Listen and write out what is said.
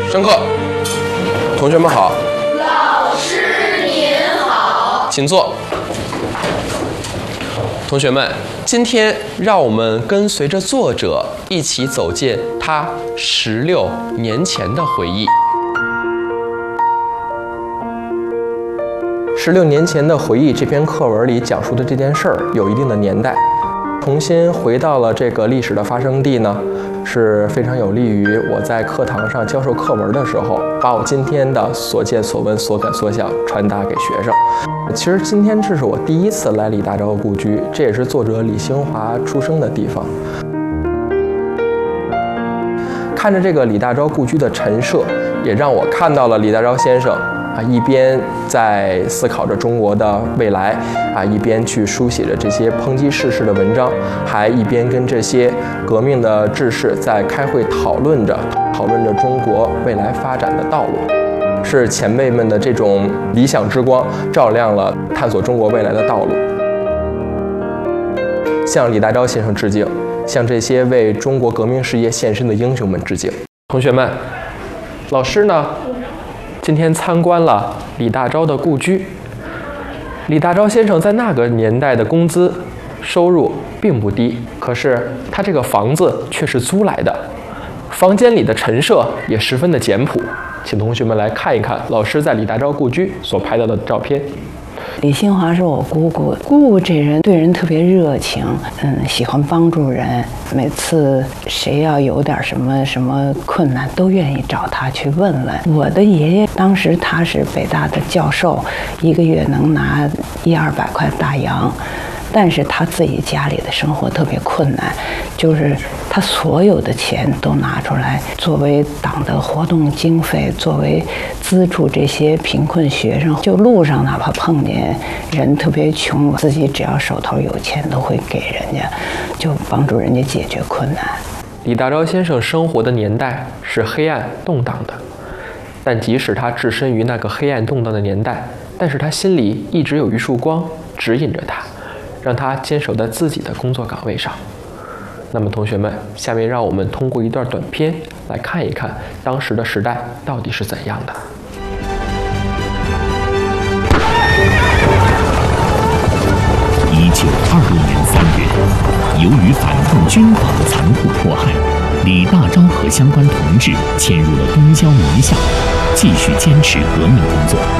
上课，同学们好。 老师您好。 请坐。同学们，今天让我们跟随着作者一起走进他16年前的回忆。16年前的回忆这篇课文里讲述的这件事儿有一定的年代，重新回到了这个历史的发生地呢，是非常有利于我在课堂上教授课文的时候，把我今天的所见所闻所感所想传达给学生。其实今天这是我第一次来李大钊故居，这也是作者李兴华出生的地方。看着这个李大钊故居的陈设，也让我看到了李大钊先生一边在思考着中国的未来一边去书写着这些抨击世事的文章，还一边跟这些革命的志士在开会讨论着中国未来发展的道路。是前辈们的这种理想之光照亮了探索中国未来的道路。向李大钊先生致敬，向这些为中国革命事业献身的英雄们致敬。同学们，老师呢今天参观了李大钊的故居。李大钊先生在那个年代的工资收入并不低，可是他这个房子却是租来的，房间里的陈设也十分的简朴。请同学们来看一看老师在李大钊故居所拍到的照片。 李兴华是我姑姑，姑姑这人对人特别热情，喜欢帮助人。每次谁要有点什么困难，都愿意找他去问问。我的爷爷当时他是北大的教授，一个月能拿100-200块大洋。但是他自己家里的生活特别困难，就是他所有的钱都拿出来作为党的活动经费，作为资助这些贫困学生。就路上哪怕碰见人特别穷，自己只要手头有钱都会给人家，就帮助人家解决困难。 李大钊先生生活的年代是黑暗动荡的，但即使他置身于那个黑暗动荡的年代，但是他心里一直有一束光指引着他，让他坚守在自己的工作岗位上。那么同学们，下面让我们通过一段短片来看一看当时的时代到底是怎样的。 1926年3月，由于反动军阀的残酷迫害，李大钊和相关同志迁入了东郊民巷，继续坚持革命工作。